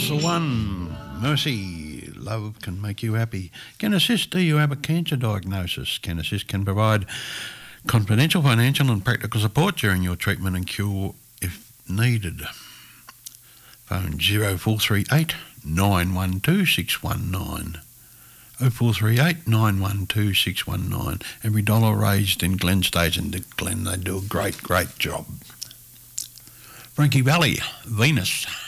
That's the one. Mercy. Love can make you happy. Can assist. Do you have a cancer diagnosis? Can assist can provide confidential financial and practical support during your treatment and cure if needed. Phone 0438 912 619. 0438 912 619. Every dollar raised in Glen Station to Glen, they do a great, great job. Frankie Valli, Venus.